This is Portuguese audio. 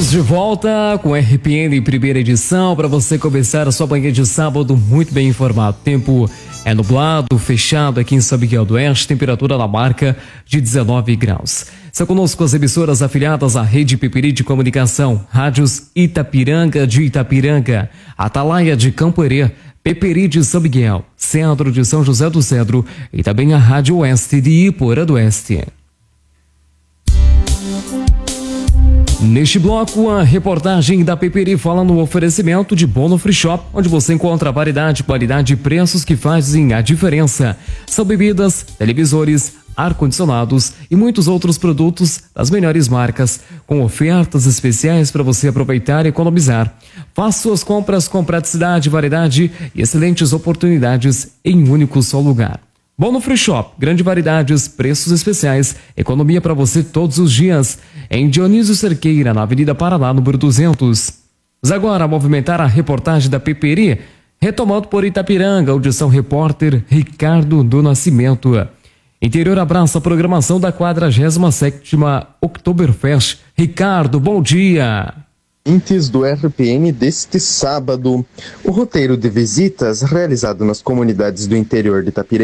Estamos de volta com RPN em primeira edição para você começar a sua manhã de sábado muito bem informado. Tempo é nublado, fechado aqui em São Miguel do Oeste, temperatura na marca de 19 graus. São conosco as emissoras afiliadas à Rede Peperi de Comunicação, Rádios Itapiranga de Itapiranga, Atalaia de Campo Herê, Peperi de São Miguel, Cedro de São José do Cedro e também a Rádio Oeste de Iporã do Oeste. Neste bloco, a reportagem da Peperi fala no oferecimento de Bono Free Shop, onde você encontra variedade, qualidade e preços que fazem a diferença. São bebidas, televisores, ar-condicionados e muitos outros produtos das melhores marcas, com ofertas especiais para você aproveitar e economizar. Faça suas compras com praticidade, variedade e excelentes oportunidades em um único só lugar. Bono Free Shop, grande variedades, preços especiais, economia para você todos os dias. Em Dionísio Cerqueira, na Avenida Paraná, número 200. Vamos agora movimentar a reportagem da Peperi, retomando por Itapiranga, audição repórter Ricardo do Nascimento. Interior abraça a programação da 47ª Oktoberfest. Ricardo, bom dia! Ouvintes do RPN deste sábado, o roteiro de visitas realizado nas comunidades do interior de Itapiranga